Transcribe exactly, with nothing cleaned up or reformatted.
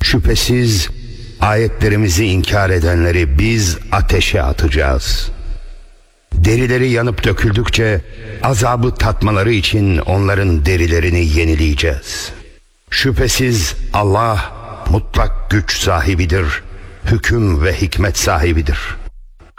Şüphesiz ayetlerimizi inkar edenleri biz ateşe atacağız. Derileri yanıp döküldükçe azabı tatmaları için onların derilerini yenileyeceğiz. Şüphesiz Allah mutlak güç sahibidir, hüküm ve hikmet sahibidir.